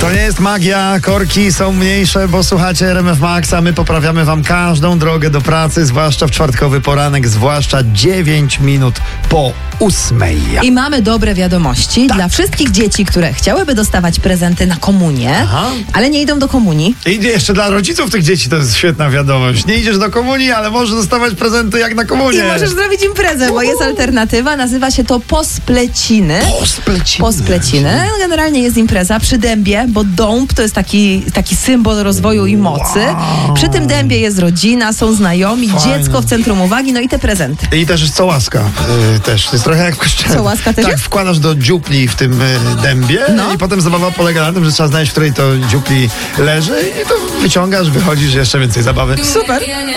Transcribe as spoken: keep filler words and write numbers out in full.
To nie jest magia, korki są mniejsze, bo słuchacie R M F Max, a my poprawiamy wam każdą drogę do pracy, zwłaszcza w czwartkowy poranek, zwłaszcza dziewięć minut po ósmej. I mamy dobre wiadomości tak. dla wszystkich dzieci, które chciałyby dostawać prezenty na komunię, Aha. ale nie idą do komunii. I jeszcze dla rodziców tych dzieci to jest świetna wiadomość. Nie idziesz do komunii, ale możesz dostawać prezenty jak na komunię. I możesz zrobić imprezę, bo jest alternatywa, nazywa się to Pospleciny. Pospleciny. Pospleciny. Generalnie jest impreza przy dębie, bo dąb to jest taki, taki symbol rozwoju i mocy. Wow. Przy tym dębie jest rodzina, są znajomi, Fajne. dziecko w centrum uwagi, no i te prezenty. I też jest cołaska. Yy, też. Jest trochę jak w kościele. Cołaska też Tak, jest? wkładasz do dziupli w tym yy, dębie no. i potem zabawa polega na tym, że trzeba znaleźć, w której to dziupli leży i to wyciągasz, wychodzisz, jeszcze więcej zabawy. Super.